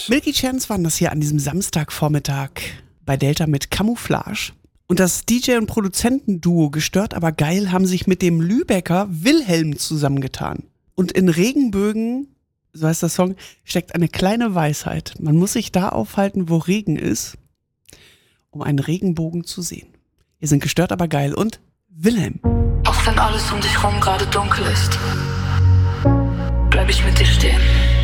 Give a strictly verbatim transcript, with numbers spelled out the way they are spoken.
Milky Chance waren das hier an diesem Samstagvormittag bei Delta mit Camouflage. Und das D J- und Produzentenduo Gestört aber geil haben sich mit dem Lübecker Wilhelm zusammengetan. Und in Regenbögen, so heißt der Song, steckt eine kleine Weisheit. Man muss sich da aufhalten, wo Regen ist, um einen Regenbogen zu sehen. Wir sind Gestört aber geil und Wilhelm. Auch wenn alles um dich rum gerade dunkel ist, bleib ich mit dir stehen.